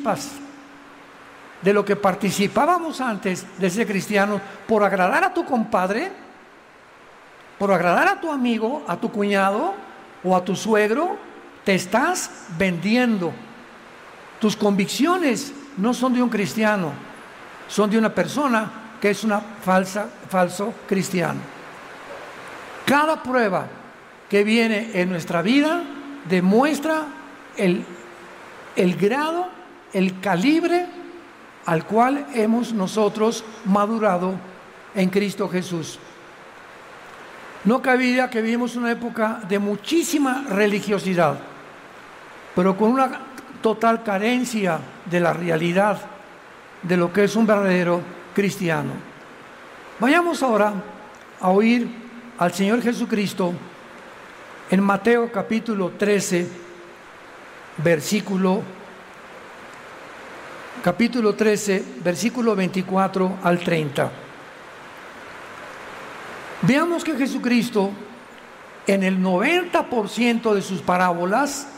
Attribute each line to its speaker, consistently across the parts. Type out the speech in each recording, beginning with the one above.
Speaker 1: participas de lo que participábamos antes de ser cristianos por agradar a tu compadre, por agradar a tu amigo, a tu cuñado o a tu suegro, te estás vendiendo. Tus convicciones no son de un cristiano, son de una persona que es una falso cristiano. Cada prueba que viene en nuestra vida demuestra el grado, el calibre al cual hemos nosotros madurado en Cristo Jesús. No cabía que vivimos una época de muchísima religiosidad, pero con una total carencia de la realidad de lo que es un verdadero cristiano. Vayamos ahora a oír al Señor Jesucristo en Mateo capítulo 13, versículo 24 al 30. Veamos que Jesucristo, en el 90% de sus parábolas,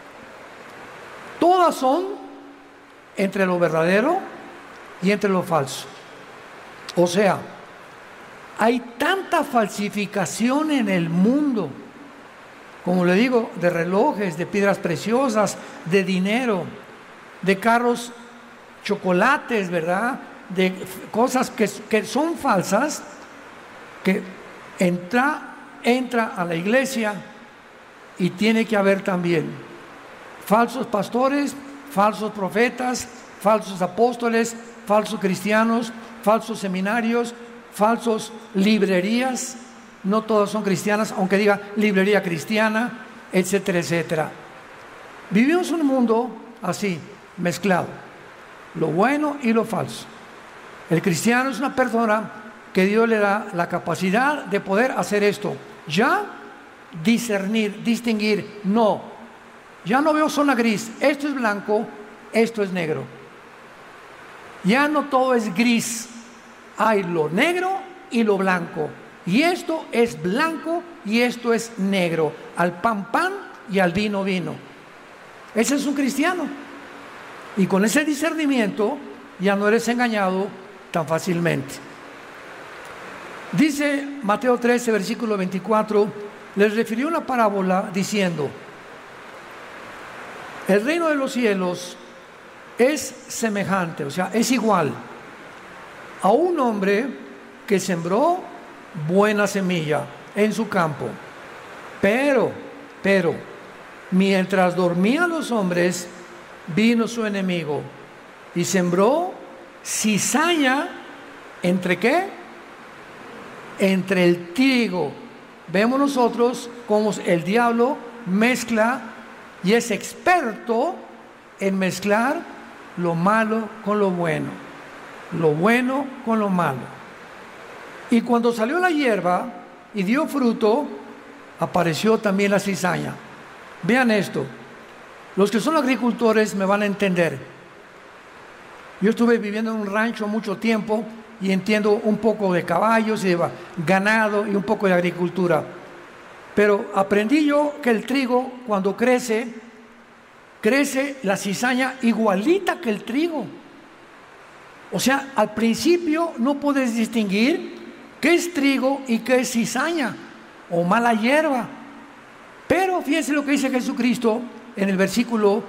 Speaker 1: todas son entre lo verdadero y entre lo falso. O sea, hay tanta falsificación en el mundo, como le digo, de relojes, de piedras preciosas, de dinero, de carros, chocolates, ¿verdad? De cosas que son falsas, que entra a la iglesia y tiene que haber también falsos pastores, falsos profetas, falsos apóstoles, falsos cristianos, falsos seminarios, falsos librerías. No todas son cristianas, aunque diga librería cristiana, etcétera, etcétera. Vivimos un mundo así, mezclado, lo bueno y lo falso. El cristiano es una persona que Dios le da la capacidad de poder hacer esto. Ya discernir, distinguir, no. Ya no veo zona gris, esto es blanco, esto es negro. Ya no todo es gris, hay lo negro y lo blanco. Y esto es blanco y esto es negro. Al pan, pan y al vino, vino. Ese es un cristiano. Y con ese discernimiento ya no eres engañado tan fácilmente. Dice Mateo 13, versículo 24, les refirió una parábola diciendo: el reino de los cielos es semejante, o sea, es igual a un hombre que sembró buena semilla en su campo. Pero, mientras dormían los hombres, vino su enemigo y sembró cizaña. ¿Entre qué? Entre el trigo. Vemos nosotros cómo el diablo mezcla y es experto en mezclar lo malo con lo bueno con lo malo. Y cuando salió la hierba y dio fruto, apareció también la cizaña. Vean esto, los que son agricultores me van a entender. Yo estuve viviendo en un rancho mucho tiempo y entiendo un poco de caballos y de ganado y un poco de agricultura. Pero aprendí yo que el trigo, cuando crece la cizaña igualita que el trigo. O sea, al principio no puedes distinguir qué es trigo y qué es cizaña o mala hierba. Pero fíjense lo que dice Jesucristo en el versículo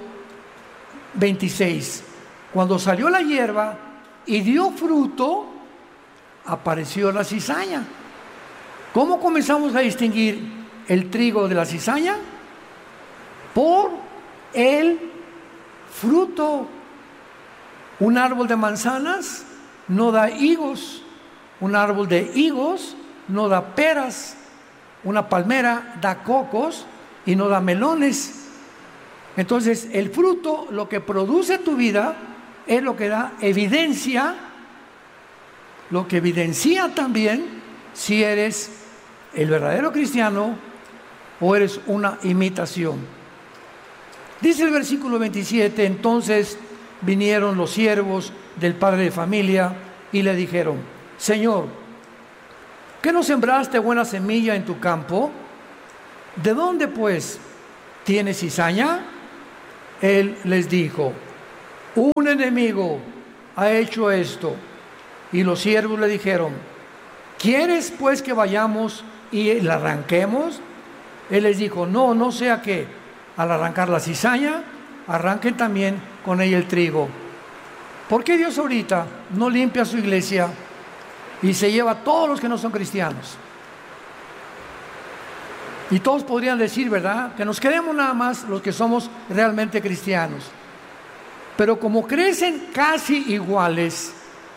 Speaker 1: 26. Cuando salió la hierba y dio fruto, apareció la cizaña. ¿Cómo comenzamos a distinguir el trigo de la cizaña? Por el fruto. Un árbol de manzanas no da higos, un árbol de higos no da peras, una palmera da cocos y no da melones. Entonces el fruto, lo que produce tu vida, es lo que da evidencia, lo que evidencia también si eres el verdadero cristiano o eres una imitación. Dice el versículo 27, entonces vinieron los siervos del padre de familia y le dijeron: Señor, ¿qué no sembraste buena semilla en tu campo? ¿De dónde pues tienes cizaña? Él les dijo: un enemigo ha hecho esto. Y los siervos le dijeron: ¿quieres pues que vayamos y la arranquemos? Él les dijo: no, no sea que al arrancar la cizaña, arranquen también con ella el trigo. ¿Por qué Dios ahorita no limpia su iglesia y se lleva a todos los que no son cristianos? Y todos podrían decir, ¿verdad?, que nos quedemos nada más los que somos realmente cristianos. Pero como crecen casi iguales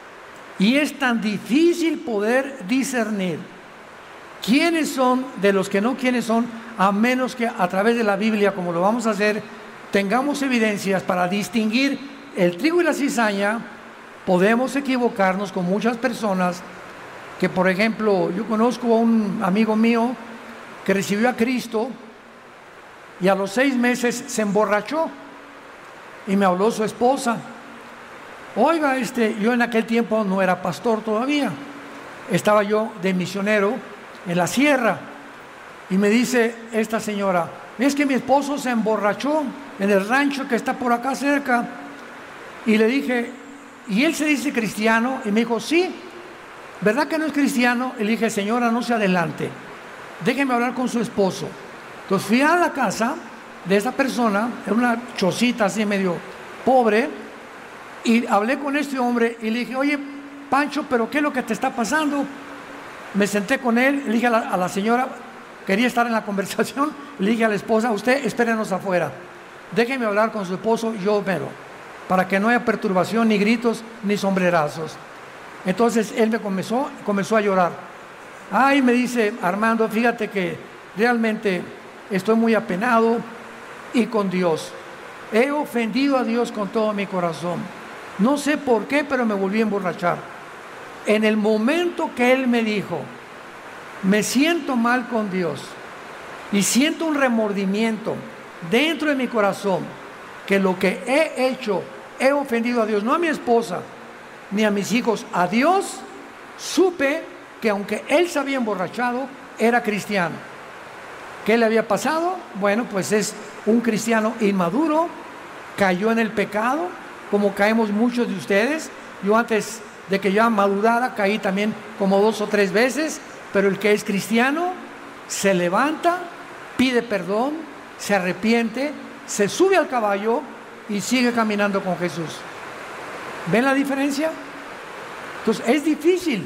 Speaker 1: y es tan difícil poder discernir quiénes son de los que no quiénes son, a menos que a través de la Biblia, como lo vamos a hacer, tengamos evidencias para distinguir el trigo y la cizaña, podemos equivocarnos con muchas personas que, por ejemplo, yo conozco a un amigo mío que recibió a Cristo y a los 6 meses se emborrachó y me habló su esposa. Oiga, yo en aquel tiempo no era pastor todavía, estaba yo de misionero en la sierra, y me dice esta señora: es que mi esposo se emborrachó en el rancho que está por acá cerca. Y le dije: ¿y él se dice cristiano? Y me dijo: sí. ¿Verdad que no es cristiano? Y le dije: señora, no se adelante, déjeme hablar con su esposo. Entonces fui a la casa de esa persona, era una chocita así medio pobre, y hablé con este hombre y le dije: oye, Pancho, ¿pero qué es lo que te está pasando? Me senté con él, le dije a la señora, quería estar en la conversación, le dije a la esposa: usted espérenos afuera, déjeme hablar con su esposo, yo mero, para que no haya perturbación, ni gritos, ni sombrerazos. Entonces él me comenzó a llorar. Ay, me dice: Armando, fíjate que realmente estoy muy apenado y con Dios. He ofendido a Dios con todo mi corazón. No sé por qué, pero me volví a emborrachar. En el momento que él me dijo: me siento mal con Dios y siento un remordimiento dentro de mi corazón, que lo que he hecho, he ofendido a Dios, no a mi esposa ni a mis hijos, a Dios, supe que aunque él se había emborrachado, era cristiano. ¿Qué le había pasado? Bueno, pues es un cristiano inmaduro, cayó en el pecado, como caemos muchos de ustedes. Yo antes de que ya madurara caí también como 2 o 3 veces, pero el que es cristiano se levanta, pide perdón, se arrepiente, se sube al caballo y sigue caminando con Jesús. ¿Ven la diferencia? Entonces es difícil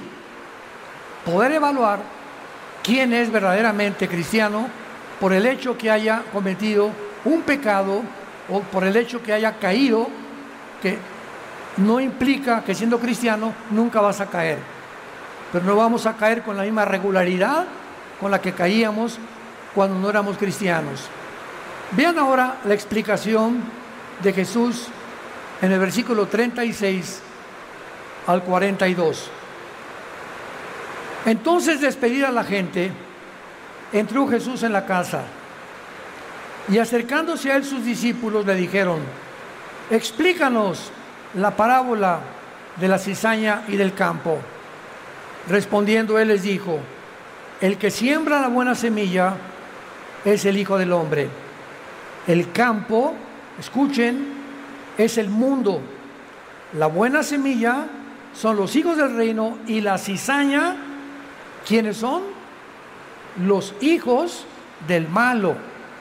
Speaker 1: poder evaluar quién es verdaderamente cristiano por el hecho que haya cometido un pecado o por el hecho que haya caído, que no implica que siendo cristiano nunca vas a caer, pero no vamos a caer con la misma regularidad con la que caíamos cuando no éramos cristianos. Vean ahora la explicación de Jesús en el versículo 36 al 42. Entonces, despedida a la gente, entró Jesús en la casa, y acercándose a él sus discípulos le dijeron: explícanos la parábola de la cizaña y del campo. Respondiendo él les dijo: el que siembra la buena semilla es el Hijo del Hombre. El campo, escuchen, es el mundo. La buena semilla son los hijos del reino, y la cizaña, ¿quiénes son? Los hijos del malo.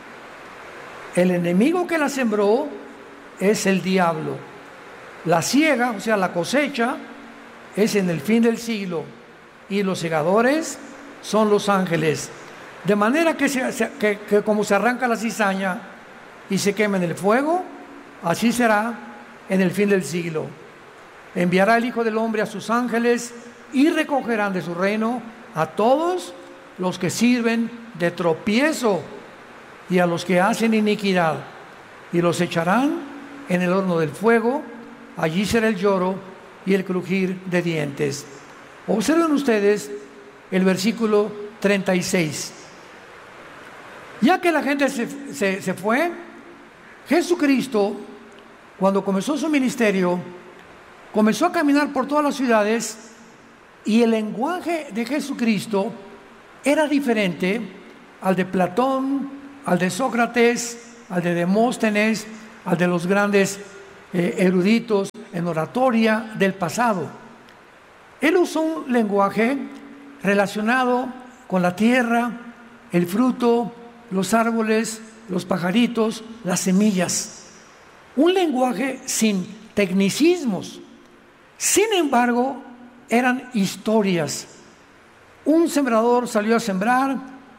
Speaker 1: El enemigo que la sembró es el diablo. La siega, o sea, la cosecha, es en el fin del siglo, y los segadores son los ángeles. De manera que como se arranca la cizaña y se quema en el fuego, así será en el fin del siglo. Enviará el Hijo del Hombre a sus ángeles, y recogerán de su reino a todos los que sirven de tropiezo y a los que hacen iniquidad, y los echarán en el horno del fuego. Allí será el lloro y el crujir de dientes. Observen ustedes el versículo 36. Ya que la gente se fue, Jesucristo, cuando comenzó su ministerio, comenzó a caminar por todas las ciudades, y el lenguaje de Jesucristo era diferente al de Platón, al de Sócrates, al de Demóstenes, al de los grandes eruditos en oratoria del pasado. Él usó un lenguaje relacionado con la tierra, el fruto, los árboles, los pajaritos, las semillas. Un lenguaje sin tecnicismos. Sin embargo, eran historias. Un sembrador salió a sembrar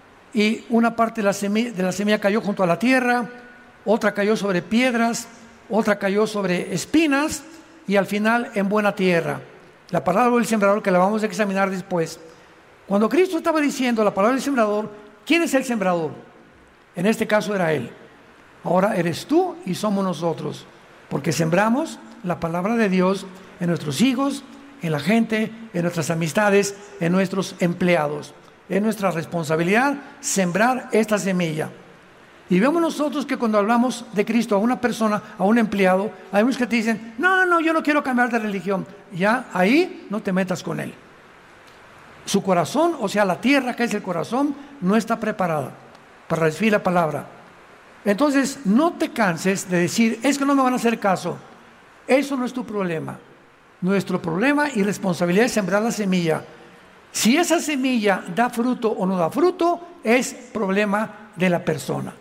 Speaker 1: y una parte de la semilla cayó junto a la tierra, otra cayó sobre piedras, otra cayó sobre espinas y al final en buena tierra. La palabra del sembrador, que la vamos a examinar después. Cuando Cristo estaba diciendo la palabra del sembrador, ¿quién es el sembrador? En este caso era Él. Ahora eres tú y somos nosotros, porque sembramos la palabra de Dios en nuestros hijos, en la gente, en nuestras amistades, en nuestros empleados. Es nuestra responsabilidad sembrar esta semilla. Y vemos nosotros que cuando hablamos de Cristo a una persona, a un empleado, hay muchos que te dicen, no, yo no quiero cambiar de religión. Ya ahí no te metas con él. Su corazón, o sea, la tierra que es el corazón, no está preparada para recibir la palabra. Entonces, no te canses de decir, es que no me van a hacer caso. Eso no es tu problema. Nuestro problema y responsabilidad es sembrar la semilla. Si esa semilla da fruto o no da fruto, es problema de la persona.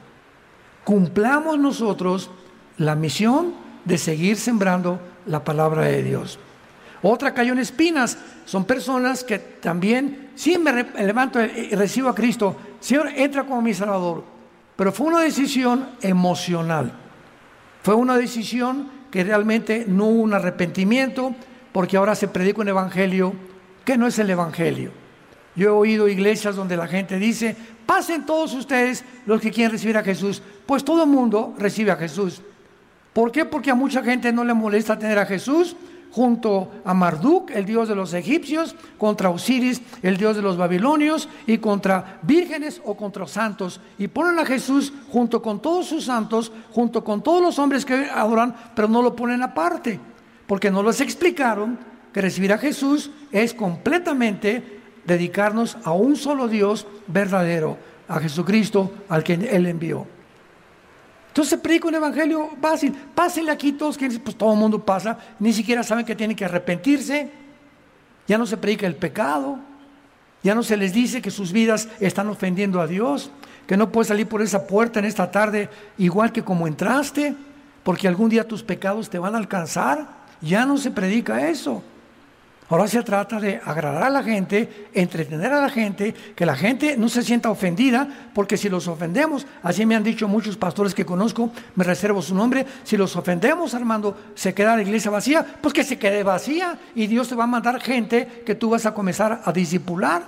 Speaker 1: Cumplamos nosotros la misión de seguir sembrando la palabra de Dios. Otra cayó en espinas. Son personas que también, sí me levanto y recibo a Cristo, Señor, entra como mi Salvador. Pero fue una decisión emocional. Fue una decisión que realmente no hubo un arrepentimiento, porque ahora se predica un evangelio que no es el evangelio. Yo he oído iglesias donde la gente dice, pasen todos ustedes los que quieren recibir a Jesús. Pues todo el mundo recibe a Jesús. ¿Por qué? Porque a mucha gente no le molesta tener a Jesús junto a Marduk, el dios de los egipcios, contra Osiris, el dios de los babilonios, y contra vírgenes o contra santos. Y ponen a Jesús junto con todos sus santos, junto con todos los hombres que adoran, pero no lo ponen aparte, porque no les explicaron que recibir a Jesús es completamente dedicarnos a un solo Dios verdadero, a Jesucristo, al que Él envió. Entonces se predica un evangelio fácil. Pásenle aquí todos, que pues todo el mundo pasa, ni siquiera saben que tienen que arrepentirse. Ya no se predica el pecado, ya no se les dice que sus vidas están ofendiendo a Dios, que no puedes salir por esa puerta en esta tarde igual que como entraste, porque algún día tus pecados te van a alcanzar. Ya no se predica eso. Ahora se trata de agradar a la gente, entretener a la gente, que la gente no se sienta ofendida, porque si los ofendemos, así me han dicho muchos pastores que conozco, me reservo su nombre, si los ofendemos, Armando, se queda la iglesia vacía, pues que se quede vacía y Dios te va a mandar gente que tú vas a comenzar a discipular.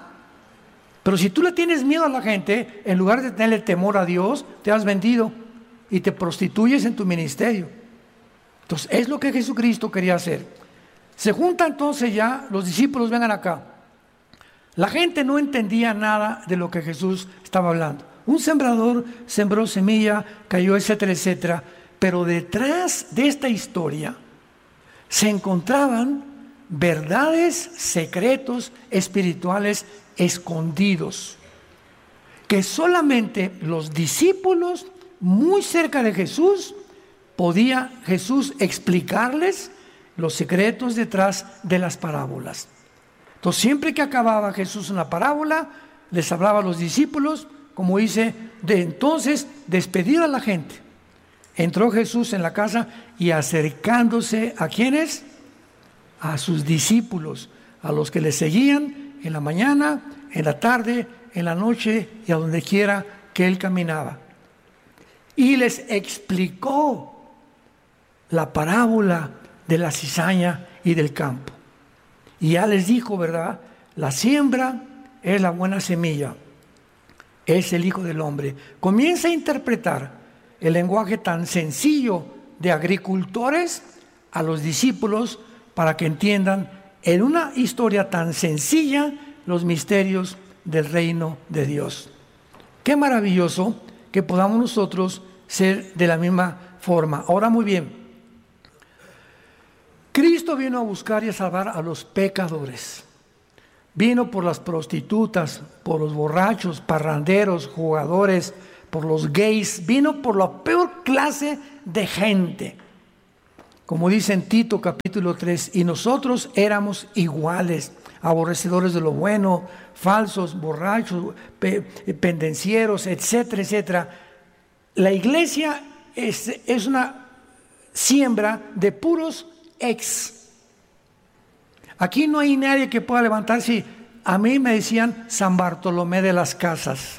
Speaker 1: Pero si tú le tienes miedo a la gente, en lugar de tenerle temor a Dios, te has vendido y te prostituyes en tu ministerio. Entonces, es lo que Jesucristo quería hacer. Se junta entonces ya, los discípulos vengan acá. La gente no entendía nada de lo que Jesús estaba hablando. Un sembrador sembró semilla, cayó, etcétera, etcétera. Pero detrás de esta historia se encontraban verdades, secretos espirituales escondidos, que solamente los discípulos muy cerca de Jesús podía Jesús explicarles los secretos detrás de las parábolas. Entonces, siempre que acababa Jesús una parábola, les hablaba a los discípulos, como dice, de entonces despedir a la gente. Entró Jesús en la casa y acercándose a ¿quiénes? A sus discípulos, a los que le seguían en la mañana, en la tarde, en la noche y a donde quiera que él caminaba. Y les explicó la parábola de la cizaña y del campo. Y ya les dijo, ¿verdad? La siembra es la buena semilla, es el Hijo del Hombre. Comienza a interpretar el lenguaje tan sencillo de agricultores a los discípulos para que entiendan en una historia tan sencilla los misterios del reino de Dios. Qué maravilloso que podamos nosotros ser de la misma forma. Ahora, muy bien, Cristo vino a buscar y a salvar a los pecadores. Vino por las prostitutas, por los borrachos, parranderos, jugadores, por los gays. Vino por la peor clase de gente. como dice en Tito capítulo 3, y nosotros éramos iguales, aborrecedores de lo bueno, falsos, borrachos, pendencieros, etcétera, etcétera. La iglesia es una siembra de puros ex. Aquí no hay nadie que pueda levantarse. A mí me decían San Bartolomé de las Casas.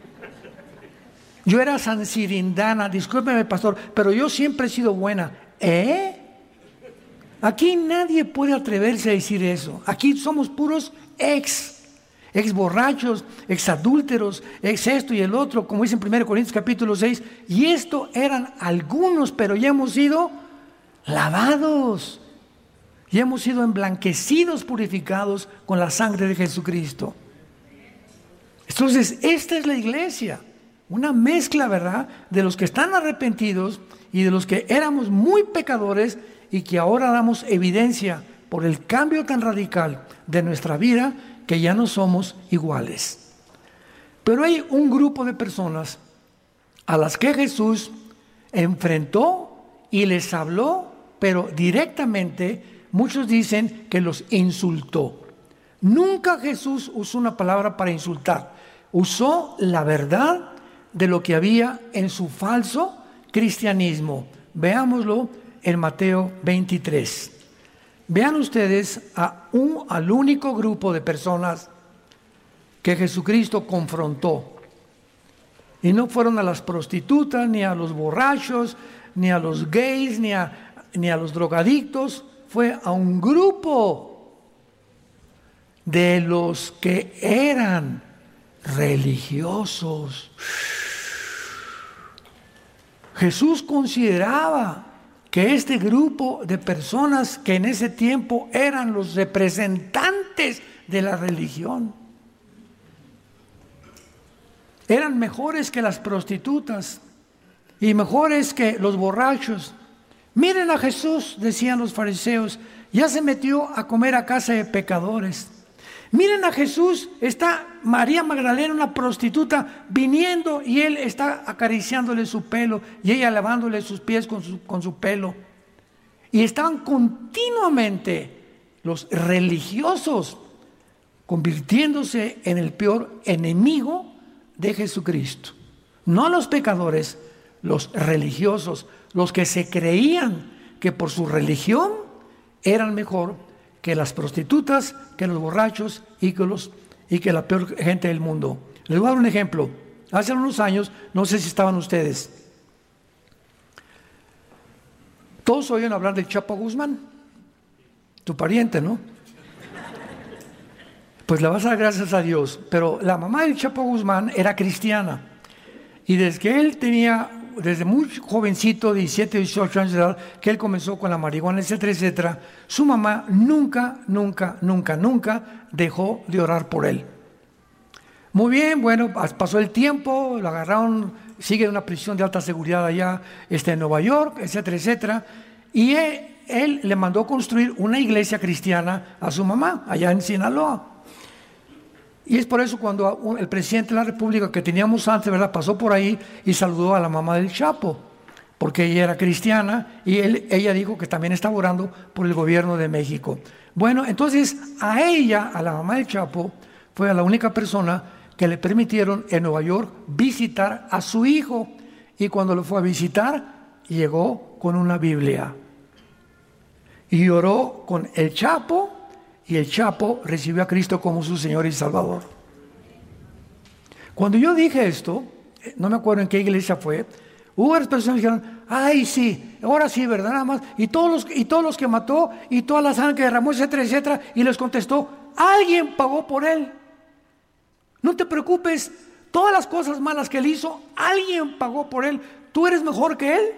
Speaker 1: Yo era San Cirindana, discúlpeme pastor, pero yo siempre he sido buena. Aquí nadie puede atreverse a decir eso. Aquí somos puros ex borrachos, ex adúlteros, ex esto y el otro, como dice en 1 Corintios capítulo 6. Y esto eran algunos, pero ya hemos sido lavados. Ya hemos sido emblanquecidos, purificados con la sangre de Jesucristo. Entonces, esta es la iglesia. Una mezcla, ¿verdad?, de los que están arrepentidos y de los que éramos muy pecadores y que ahora damos evidencia por el cambio tan radical de nuestra vida que ya no somos iguales. Pero hay un grupo de personas a las que Jesús enfrentó y les habló, pero directamente muchos dicen que los insultó. Nunca Jesús usó una palabra para insultar. Usó la verdad de lo que había en su falso cristianismo. Veámoslo en Mateo 23. Vean ustedes al único grupo de personas que Jesucristo confrontó. Y no fueron a las prostitutas, ni a los borrachos, ni a los gays, ni a los drogadictos. Fue a un grupo de los que eran religiosos. Jesús consideraba que este grupo de personas que en ese tiempo eran los representantes de la religión eran mejores que las prostitutas y mejores que los borrachos. Miren a Jesús, decían los fariseos, ya se metió a comer a casa de pecadores. Miren a Jesús, está María Magdalena, una prostituta, viniendo y él está acariciándole su pelo y ella lavándole sus pies con su pelo. Y estaban continuamente los religiosos convirtiéndose en el peor enemigo de Jesucristo. No los pecadores, los religiosos, los que se creían que por su religión eran mejor que las prostitutas, que los borrachos y que la peor gente del mundo. Les voy a dar un ejemplo. Hace unos años, no sé si estaban ustedes, todos oyen hablar del Chapo Guzmán, tu pariente, ¿no? Pues le vas a dar gracias a Dios. Pero la mamá del Chapo Guzmán era cristiana. Y desde que él tenía, desde muy jovencito, 17, 18 años de edad, que él comenzó con la marihuana, etcétera, etcétera, su mamá nunca dejó de orar por él. Muy bien, bueno, pasó el tiempo, lo agarraron, sigue en una prisión de alta seguridad allá en Nueva York, etcétera, etcétera. Y él le mandó construir una iglesia cristiana a su mamá, allá en Sinaloa. Y es por eso cuando el presidente de la República que teníamos antes, ¿verdad?, pasó por ahí y saludó a la mamá del Chapo, porque ella era cristiana y ella dijo que también estaba orando por el gobierno de México. Bueno, entonces a ella, a la mamá del Chapo, fue la única persona que le permitieron en Nueva York visitar a su hijo. Y cuando lo fue a visitar, llegó con una Biblia. Y oró con el Chapo. Y el Chapo recibió a Cristo como su Señor y Salvador. Cuando yo dije esto, no me acuerdo en qué iglesia fue, hubo varias personas que dijeron, ay sí, ahora sí, ¿verdad? Nada más. Y todos los que mató, y toda la sangre que derramó, etcétera, etcétera. Y les contestó, alguien pagó por él. No te preocupes, todas las cosas malas que él hizo, alguien pagó por él. ¿Tú eres mejor que él?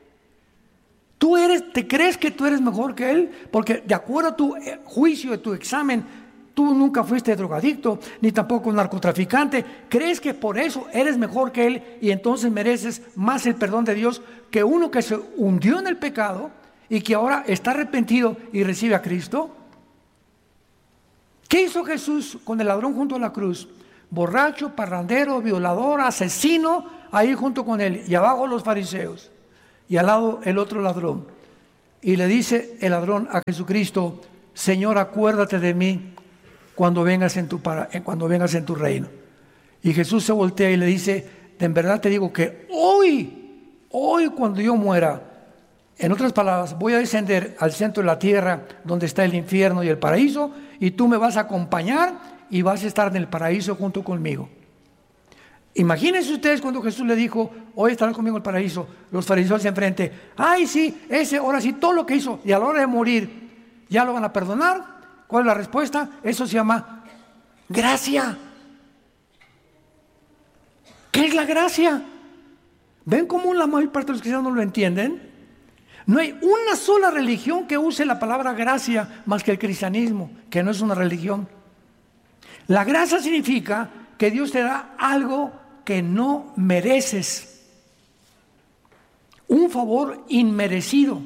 Speaker 1: ¿Te crees que tú eres mejor que él? Porque de acuerdo a tu juicio, a tu examen, tú nunca fuiste drogadicto, ni tampoco narcotraficante. ¿Crees que por eso eres mejor que él y entonces mereces más el perdón de Dios que uno que se hundió en el pecado y que ahora está arrepentido y recibe a Cristo? ¿Qué hizo Jesús con el ladrón junto a la cruz? Borracho, parrandero, violador, asesino, ahí junto con él, y abajo los fariseos. Y al lado el otro ladrón. y le dice el ladrón a Jesucristo: Señor, acuérdate de mí cuando vengas en tu reino. Y Jesús se voltea y le dice: en verdad te digo que hoy cuando yo muera, en otras palabras, voy a descender al centro de la tierra donde está el infierno y el paraíso, y tú me vas a acompañar y vas a estar en el paraíso junto conmigo. Imagínense ustedes cuando Jesús le dijo: hoy estarán conmigo en el paraíso. Los fariseos enfrente: ay, sí, ahora sí, todo lo que hizo, y a la hora de morir, ¿ya lo van a perdonar? ¿Cuál es la respuesta? Eso se llama gracia. ¿Qué es la gracia? ¿Ven cómo la mayor parte de los cristianos no lo entienden? No hay una sola religión que use la palabra gracia más que el cristianismo, que no es una religión. La gracia significa que Dios te da algo que no mereces, un favor inmerecido.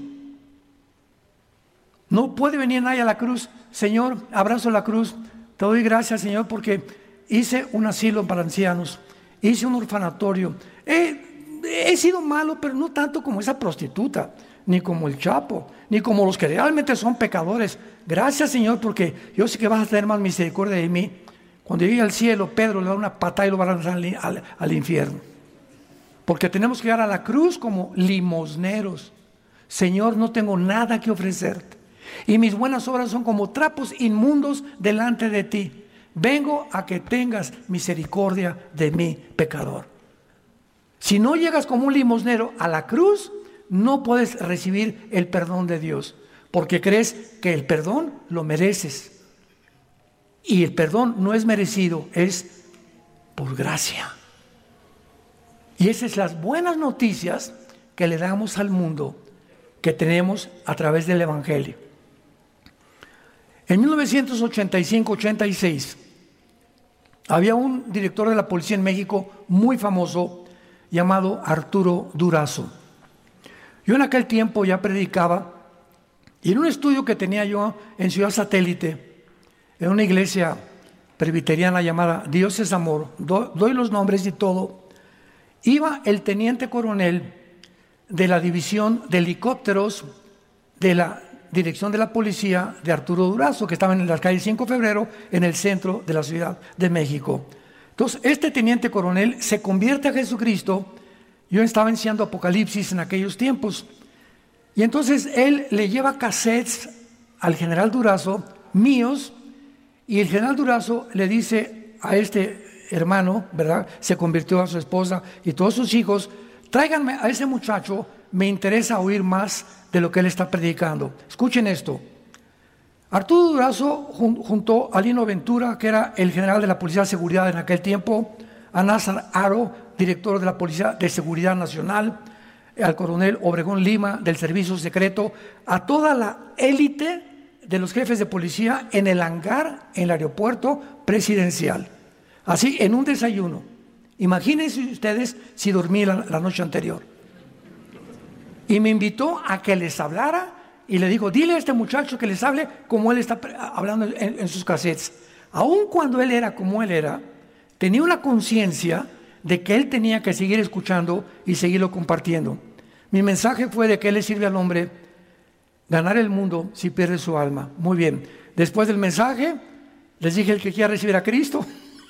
Speaker 1: No puede venir nadie a la cruz: Señor, abrazo la cruz, te doy gracias, Señor, porque hice un asilo para ancianos, hice un orfanatorio, he sido malo, pero no tanto como esa prostituta, ni como el Chapo, ni como los que realmente son pecadores. Gracias, Señor, porque yo sé que vas a tener más misericordia de mí. Cuando llegue al cielo, Pedro le da una patada y lo va a lanzar al infierno. Porque tenemos que llegar a la cruz como limosneros. Señor, no tengo nada que ofrecerte, y mis buenas obras son como trapos inmundos delante de ti. Vengo a que tengas misericordia de mí, pecador. Si no llegas como un limosnero a la cruz, no puedes recibir el perdón de Dios, porque crees que el perdón lo mereces. Y el perdón no es merecido, es por gracia. Y esas son las buenas noticias que le damos al mundo, que tenemos a través del Evangelio. En 1985-86 había un director de la policía en México muy famoso llamado Arturo Durazo. Yo en aquel tiempo ya predicaba, y en un estudio que tenía yo en Ciudad Satélite, en una iglesia presbiteriana llamada Dios es Amor, doy los nombres y todo, iba el teniente coronel de la división de helicópteros de la dirección de la policía de Arturo Durazo, que estaba en la calle 5 de febrero, en el centro de la Ciudad de México. Entonces, este teniente coronel se convierte a Jesucristo. Yo estaba enseñando Apocalipsis en aquellos tiempos, y entonces él le lleva cassettes al general Durazo, míos, y el general Durazo le dice a este hermano, ¿verdad? Se convirtió a su esposa y todos sus hijos: tráiganme a ese muchacho, me interesa oír más de lo que él está predicando. Escuchen esto. Arturo Durazo juntó a Lino Ventura, que era el general de la Policía de Seguridad en aquel tiempo, a Názar Aro, director de la Policía de Seguridad Nacional, al coronel Obregón Lima, del Servicio Secreto, a toda la élite de los jefes de policía en el hangar, en el aeropuerto presidencial. Así, en un desayuno. Imagínense ustedes si dormí la noche anterior. Y me invitó a que les hablara, y le dijo: dile a este muchacho que les hable como él está hablando en sus cassettes. Aun cuando él era como él era, tenía una conciencia de que él tenía que seguir escuchando y seguirlo compartiendo. Mi mensaje fue de que le sirve al hombre ganar el mundo si pierde su alma. Muy bien. Después del mensaje, les dije: el que quiera recibir a Cristo.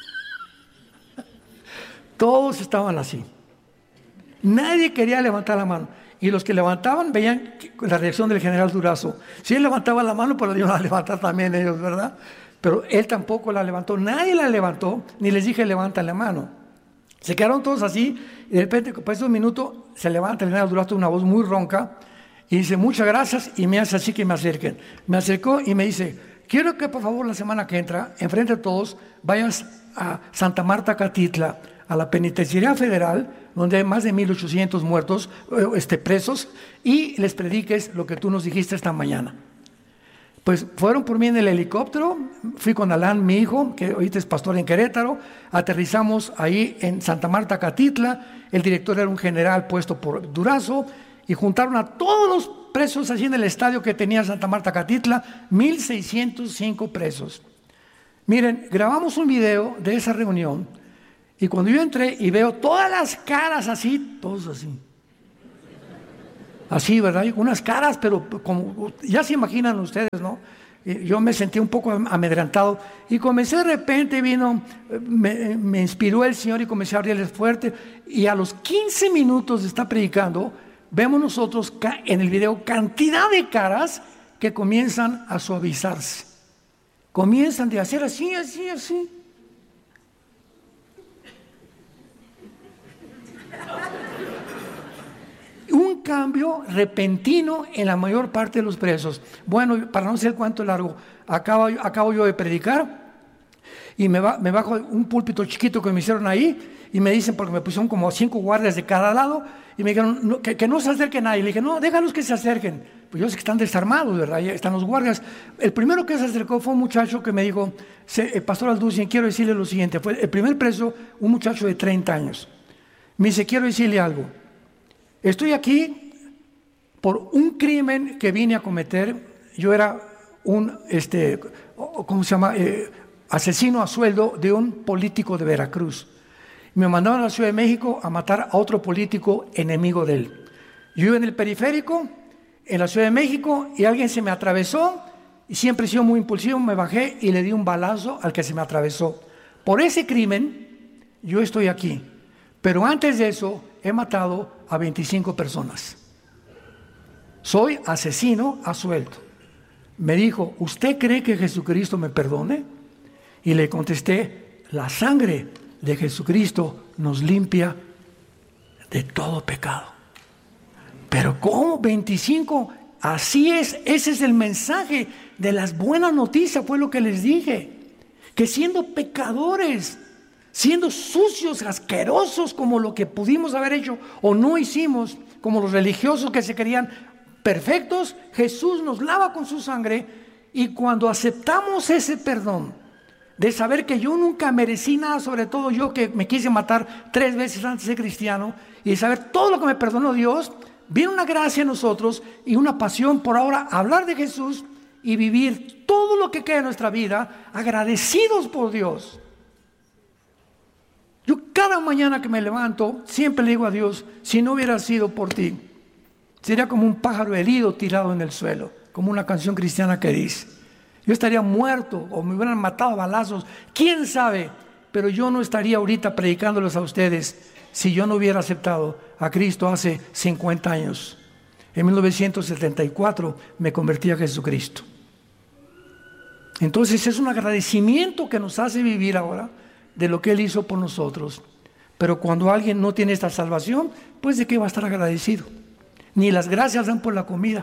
Speaker 1: Todos estaban así. Nadie quería levantar la mano. Y los que levantaban veían la reacción del general Durazo. Si él levantaba la mano, pues la iban a levantar también ellos, ¿verdad? Pero él tampoco la levantó. Nadie la levantó, ni les dije: levantan la mano. Se quedaron todos así, y de repente, después de un minuto, se levanta el general Durazo, una voz muy ronca, y dice: muchas gracias, y me hace así que me acerquen. Me acercó y me dice: quiero que por favor la semana que entra, enfrente de todos, vayas a Santa Marta, Catitla, a la penitenciaría federal, donde hay más de 1,800 muertos, presos, y les prediques lo que tú nos dijiste esta mañana. Pues fueron por mí en el helicóptero, fui con Alán, mi hijo, que ahorita es pastor en Querétaro, aterrizamos ahí en Santa Marta, Catitla, el director era un general puesto por Durazo, y juntaron a todos los presos así en el estadio que tenía Santa Marta, Catitla, 1,605 presos. Miren, grabamos un video de esa reunión, y cuando yo entré y veo todas las caras así, todos así. así, ¿verdad? Y unas caras, pero como ya se imaginan ustedes, ¿no? Yo me sentí un poco amedrentado y comencé de repente, me inspiró el Señor y comencé a abrirles fuerte, y a los 15 minutos de estar predicando, vemos nosotros en el video cantidad de caras que comienzan a suavizarse, comienzan de hacer así, así, así. Un cambio repentino en la mayor parte de los presos. Bueno, para no ser cuánto largo, acabo yo de predicar y me bajo un púlpito chiquito que me hicieron ahí y me dicen, porque me pusieron como 5 guardias de cada lado, y me dijeron que no se acerque nadie. Le dije, no, déjalos que se acerquen. Pues yo sé que están desarmados, ¿verdad? Ahí están los guardias. El primero que se acercó fue un muchacho que me dijo, Pastor Alducin, quiero decirle lo siguiente. Fue el primer preso, un muchacho de 30 años. Me dice, quiero decirle algo. Estoy aquí por un crimen que vine a cometer. Yo era un, ¿cómo se llama? Asesino a sueldo de un político de Veracruz. Me mandaron a la Ciudad de México a matar a otro político enemigo de él. Yo iba en el periférico, en la Ciudad de México, y alguien se me atravesó, y siempre he sido muy impulsivo, me bajé y le di un balazo al que se me atravesó. Por ese crimen, yo estoy aquí. Pero antes de eso, he matado a 25 personas. Soy asesino a sueldo. Me dijo, ¿usted cree que Jesucristo me perdone? Y le contesté, la sangre de Jesucristo nos limpia de todo pecado. Pero ¿cómo 25? Así es, ese es el mensaje de las buenas noticias, fue lo que les dije. Que siendo pecadores, siendo sucios, asquerosos como lo que pudimos haber hecho o no hicimos, como los religiosos que se creían perfectos, Jesús nos lava con su sangre, y cuando aceptamos ese perdón, de saber que yo nunca merecí nada, sobre todo yo que me quise matar 3 veces antes de ser cristiano, y de saber todo lo que me perdonó Dios, viene una gracia en nosotros y una pasión por ahora hablar de Jesús y vivir todo lo que queda en nuestra vida agradecidos por Dios. Yo cada mañana que me levanto siempre le digo a Dios, si no hubiera sido por ti, sería como un pájaro herido tirado en el suelo, como una canción cristiana que dice. Yo estaría muerto o me hubieran matado a balazos, quién sabe, pero yo no estaría ahorita predicándoles a ustedes si yo no hubiera aceptado a Cristo hace 50 años. En 1974 me convertí a Jesucristo. Entonces es un agradecimiento que nos hace vivir ahora de lo que Él hizo por nosotros. Pero cuando alguien no tiene esta salvación, pues ¿de qué va a estar agradecido? Ni las gracias dan por la comida.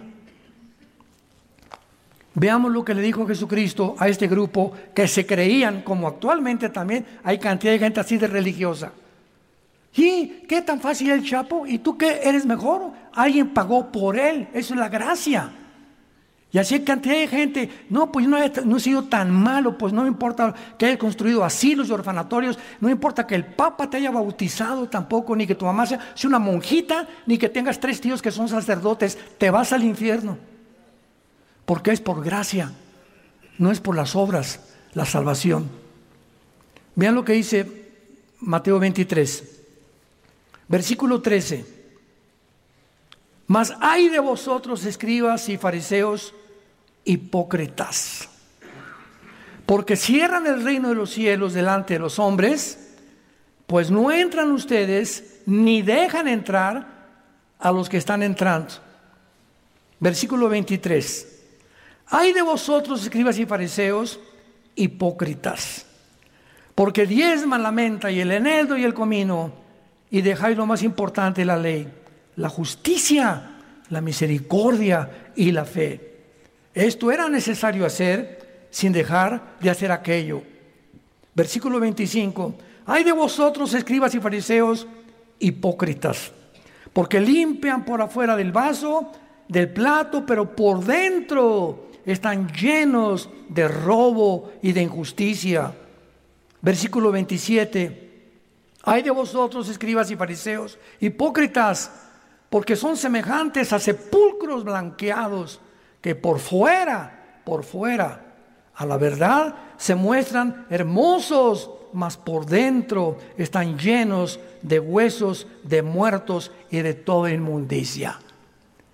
Speaker 1: Veamos lo que le dijo Jesucristo a este grupo que se creían, como actualmente también hay cantidad de gente así de religiosa. ¿Y qué tan fácil el Chapo? ¿Y tú qué eres mejor? Alguien pagó por él, eso es la gracia. Y así hay cantidad de gente, no, pues no he sido tan malo, pues no me importa que hayas construido asilos y orfanatorios, no importa que el Papa te haya bautizado tampoco, ni que tu mamá sea una monjita, ni que tengas 3 tíos que son sacerdotes, te vas al infierno. Porque es por gracia, no es por las obras, la salvación. Vean lo que dice Mateo 23, versículo 13. Mas ay de vosotros, escribas y fariseos, hipócritas, porque cierran el reino de los cielos delante de los hombres, pues no entran ustedes, ni dejan entrar a los que están entrando. Versículo 23. Ay de vosotros, escribas y fariseos, hipócritas, porque diezman la menta y el eneldo y el comino, y dejáis lo más importante de la ley, la justicia, la misericordia y la fe. Esto era necesario hacer sin dejar de hacer aquello. Versículo 25. Ay de vosotros, escribas y fariseos, hipócritas, porque limpian por afuera del vaso, del plato, pero por dentro están llenos de robo y de injusticia. Versículo 27. Ay de vosotros, escribas y fariseos, hipócritas, porque son semejantes a sepulcros blanqueados, que por fuera, a la verdad se muestran hermosos, mas por dentro están llenos de huesos de muertos y de toda inmundicia.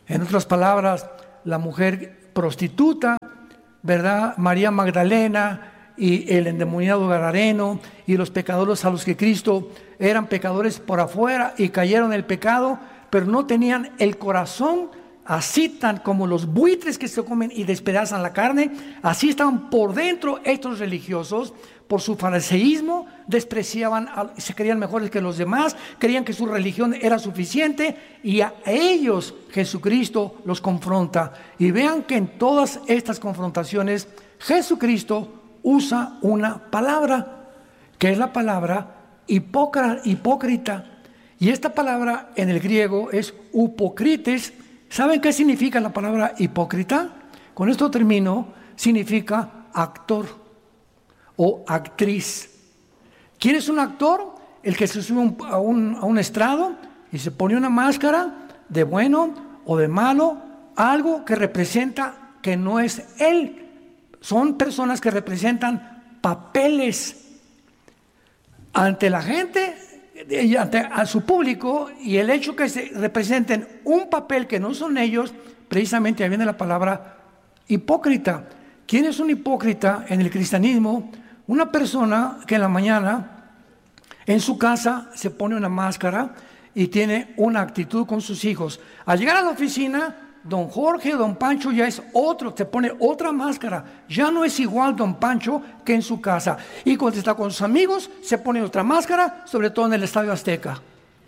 Speaker 1: En otras palabras, la mujer prostituta, ¿verdad? María Magdalena y el endemoniado gadareno y los pecadores a los que Cristo eran pecadores por afuera y cayeron en el pecado, pero no tenían el corazón así tan como los buitres que se comen y despedazan la carne. Así estaban por dentro estos religiosos. Por su fariseísmo despreciaban, se creían mejores que los demás, creían que su religión era suficiente, y a ellos Jesucristo los confronta. Y vean que en todas estas confrontaciones Jesucristo usa una palabra, que es la palabra hipócrita. Y esta palabra en el griego es upokrites. ¿Saben qué significa la palabra hipócrita? Con esto termino. Significa actor o actriz. ¿Quién es un actor? El que se sube a un estrado y se pone una máscara de bueno o de malo, algo que representa que no es él. Son personas que representan papeles ante la gente, a su público, y el hecho que se representen un papel que no son ellos, precisamente ahí viene la palabra hipócrita. ¿Quién es un hipócrita en el cristianismo? Una persona que en la mañana en su casa se pone una máscara y tiene una actitud con sus hijos. Al llegar a la oficina, don Jorge o don Pancho ya es otro, se pone otra máscara. Ya no es igual don Pancho que en su casa. Y cuando está con sus amigos, se pone otra máscara, sobre todo en el Estadio Azteca.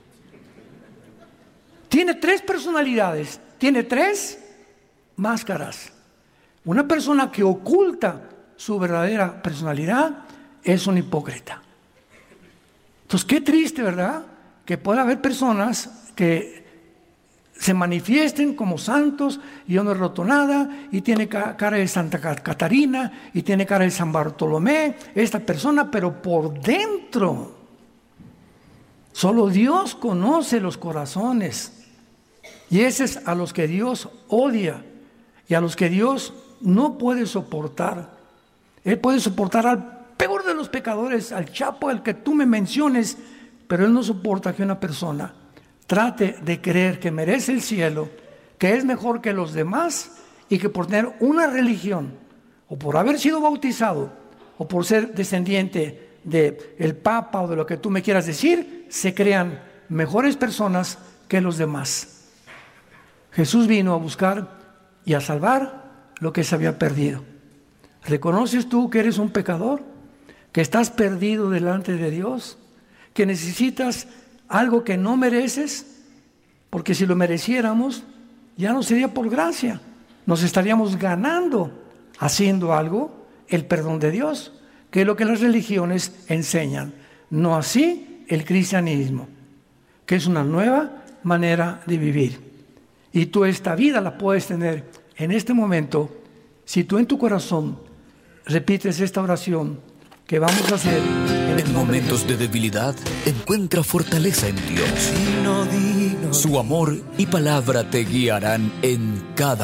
Speaker 1: Tiene 3 personalidades, tiene 3 máscaras. Una persona que oculta su verdadera personalidad es un hipócrita. Entonces, qué triste, ¿verdad? Que pueda haber personas que se manifiesten como santos, y yo no he roto nada, y tiene cara de Santa Catarina, y tiene cara de San Bartolomé, esta persona, pero por dentro, solo Dios conoce los corazones, y ese es a los que Dios odia, y a los que Dios no puede soportar. Él puede soportar al peor de los pecadores, al chapo, al que tú me menciones, pero Él no soporta que una persona trate de creer que merece el cielo, que es mejor que los demás, y que por tener una religión, o por haber sido bautizado, o por ser descendiente del Papa o de lo que tú me quieras decir, se crean mejores personas que los demás. Jesús vino a buscar y a salvar lo que se había perdido. ¿Reconoces tú que eres un pecador? ¿Que estás perdido delante de Dios? ¿Que necesitas algo que no mereces? Porque si lo mereciéramos, ya no sería por gracia. Nos estaríamos ganando, haciendo algo, el perdón de Dios, que es lo que las religiones enseñan. No así el cristianismo, que es una nueva manera de vivir. Y tú esta vida la puedes tener en este momento si tú en tu corazón repites esta oración que vamos a hacer en
Speaker 2: momentos de debilidad. Encuentra fortaleza en Dios. Su amor y palabra te guiarán en cada